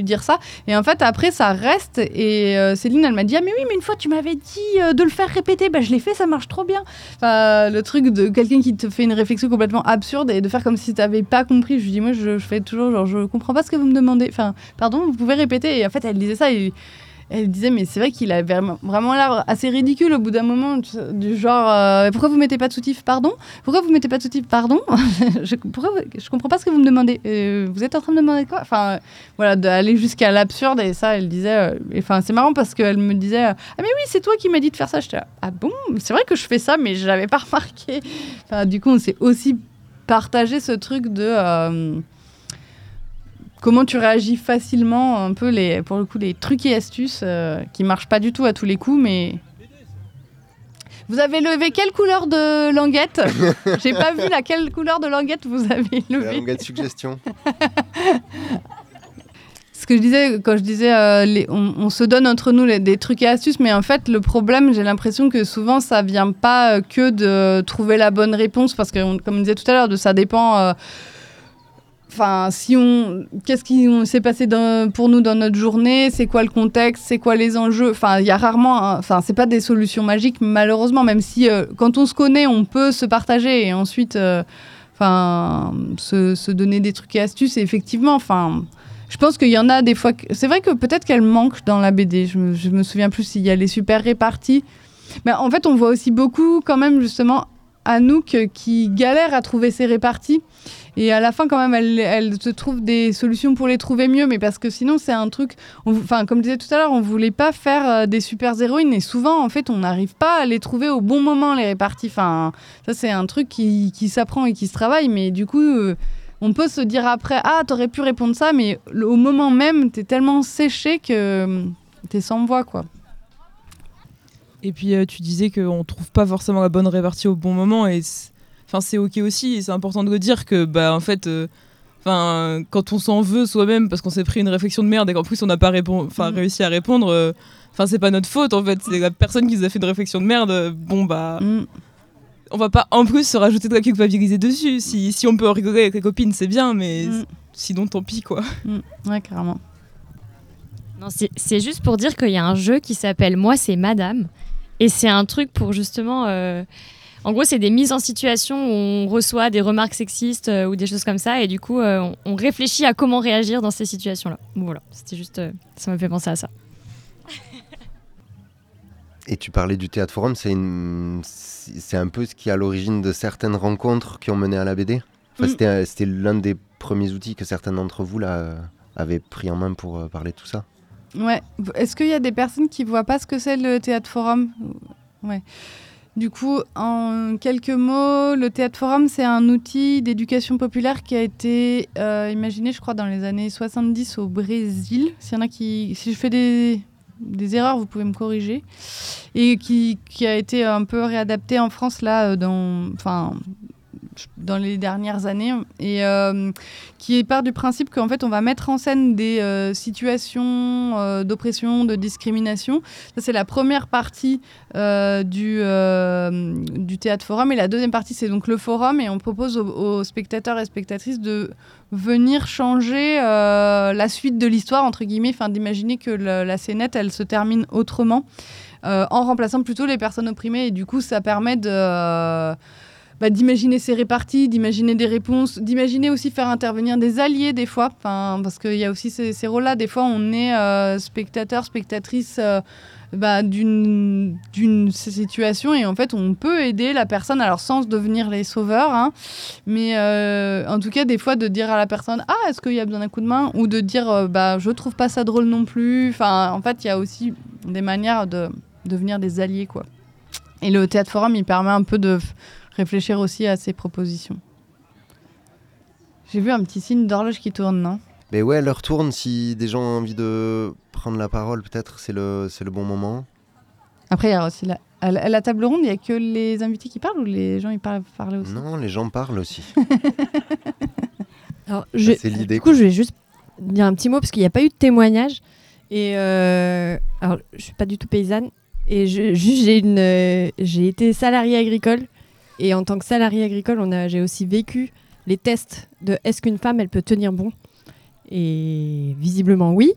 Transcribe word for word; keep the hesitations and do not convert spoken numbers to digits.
dire ça. Et en fait, après, ça reste. Et euh, Céline, elle m'a dit, ah mais oui, mais une fois, tu m'avais dit euh, de le faire répéter. Bah, je l'ai fait, ça marche trop bien. Enfin, le truc de quelqu'un qui te fait une réflexion complètement absurde et de faire comme si tu n'avais pas compris. Je lui dis, moi, je, je fais toujours genre, je comprends pas ce que vous me demandez. Enfin, pardon, vous pouvez répéter. Et en fait, elle disait ça et elle disait, mais c'est vrai qu'il avait vraiment, vraiment l'air assez ridicule au bout d'un moment, du genre, euh, pourquoi vous mettez pas de soutif, pardon ? Pourquoi vous mettez pas de soutif, pardon ? je, pourquoi vous, je comprends pas ce que vous me demandez. Euh, vous êtes en train de me demander quoi ? Enfin, euh, voilà, d'aller jusqu'à l'absurde. Et ça, elle disait, enfin, euh, c'est marrant parce qu'elle me disait, euh, ah mais oui, c'est toi qui m'as dit de faire ça. J'étais là, ah bon ? C'est vrai que je fais ça, mais je l'avais pas remarqué. Enfin, du coup, on s'est aussi partagé ce truc de... Euh, comment tu réagis facilement, un peu, les, pour le coup, les trucs et astuces euh, qui marchent pas du tout à tous les coups, mais... Vous avez levé quelle couleur de languette ? J'ai pas vu la quelle couleur de languette vous avez levé. La languette suggestion. Ce que je disais, quand je disais, euh, les, on, on se donne entre nous les, des trucs et astuces, mais en fait, le problème, j'ai l'impression que souvent, ça vient pas euh, que de trouver la bonne réponse, parce que, on, comme on disait tout à l'heure, de ça dépend... Euh, Enfin, si on, qu'est-ce qui s'est passé dans, pour nous dans notre journée ? C'est quoi le contexte ? C'est quoi les enjeux ? Enfin, il y a rarement, hein, enfin, c'est pas des solutions magiques, malheureusement. Même si, euh, quand on se connaît, on peut se partager et ensuite, euh, enfin, se, se donner des trucs et astuces. Et effectivement, enfin, je pense qu'il y en a des fois. Que, c'est vrai que peut-être qu'elle manque dans la B D. Je me, je me souviens plus s'il y a les super réparties. Mais en fait, on voit aussi beaucoup, quand même, justement, Anouk qui galère à trouver ses réparties. Et à la fin, quand même, elle, elle se trouve des solutions pour les trouver mieux. Mais parce que sinon, c'est un truc... Enfin, comme je disais tout à l'heure, on ne voulait pas faire euh, des super héroïnes. Et souvent, en fait, on n'arrive pas à les trouver au bon moment, les réparties. Enfin, ça, c'est un truc qui, qui s'apprend et qui se travaille. Mais du coup, euh, on peut se dire après, ah, t'aurais pu répondre ça. Mais au moment même, t'es tellement séché que euh, t'es sans voix, quoi. Et puis, euh, tu disais qu'on ne trouve pas forcément la bonne répartie au bon moment. Et... Enfin, c'est ok aussi, et c'est important de dire que, bah, en fait, euh, quand on s'en veut soi-même parce qu'on s'est pris une réflexion de merde et qu'en plus on n'a pas répond- mmh. réussi à répondre, enfin, euh, c'est pas notre faute en fait, c'est la personne qui nous a fait une réflexion de merde. Euh, bon, bah, mmh. on va pas en plus se rajouter de la culpabilité dessus. Si, si on peut en rigoler avec les copines, c'est bien, mais mmh. sinon, tant pis quoi. Mmh. Ouais, carrément. Non, c'est, c'est juste pour dire qu'il y a un jeu qui s'appelle Moi, c'est Madame, et c'est un truc pour justement. Euh, En gros, c'est des mises en situation où on reçoit des remarques sexistes euh, ou des choses comme ça, et du coup, euh, on, on réfléchit à comment réagir dans ces situations-là. Bon, voilà, c'était juste, euh, ça m'a fait penser à ça. Et tu parlais du Théâtre Forum, c'est, une, c'est un peu ce qui est à l'origine de certaines rencontres qui ont mené à la B D. Enfin, mmh. c'était, c'était l'un des premiers outils que certains d'entre vous là, avaient pris en main pour euh, parler de tout ça. Ouais. Est-ce qu'il y a des personnes qui ne voient pas ce que c'est le Théâtre Forum ? Ouais. Du coup, en quelques mots, le Théâtre Forum, c'est un outil d'éducation populaire qui a été euh, imaginé, je crois, dans les années soixante-dix au Brésil. S'il y en a qui... Si je fais des, des erreurs, vous pouvez me corriger. Et qui, qui a été un peu réadapté en France, là, dans... Enfin... dans les dernières années, et euh, qui part du principe qu'en fait, on va mettre en scène des euh, situations euh, d'oppression, de discrimination. Ça, c'est la première partie euh, du, euh, du Théâtre Forum. Et la deuxième partie, c'est donc le forum. Et on propose aux, aux spectateurs et spectatrices de venir changer euh, la suite de l'histoire, entre guillemets, enfin, d'imaginer que le, la scénette, elle se termine autrement, euh, en remplaçant plutôt les personnes opprimées. Et du coup, ça permet de... Euh, Bah, d'imaginer ces réparties, d'imaginer des réponses, d'imaginer aussi faire intervenir des alliés des fois, parce qu'il y a aussi ces, ces rôles-là. Des fois, on est euh, spectateur, spectatrice euh, bah, d'une, d'une situation et en fait, on peut aider la personne, alors sans devenir les sauveurs, hein, mais euh, en tout cas, des fois, de dire à la personne « Ah, est-ce qu'il y a besoin d'un coup de main ?» ou de dire euh, bah, « Je trouve pas ça drôle non plus ». Enfin, en fait, il y a aussi des manières de devenir des alliés, quoi. Et le Théâtre Forum, il permet un peu de réfléchir aussi à ces propositions. J'ai vu un petit signe d'horloge qui tourne, non ? Mais ouais, l'heure tourne. Si des gens ont envie de prendre la parole, peut-être c'est le, c'est le bon moment. Après, il y a aussi la, à la, à la table ronde, il n'y a que les invités qui parlent ou les gens ils parlent, parlent aussi ? Non, les gens parlent aussi. Alors, je, c'est l'idée. Du coup, je vais juste dire un petit mot parce qu'il n'y a pas eu de témoignage. Et euh, alors, je ne suis pas du tout paysanne. Et je, juste, j'ai, une, euh, j'ai été salariée agricole. Et en tant que salariée agricole, on a, j'ai aussi vécu les tests de est-ce qu'une femme, elle peut tenir bon ? Et visiblement, oui.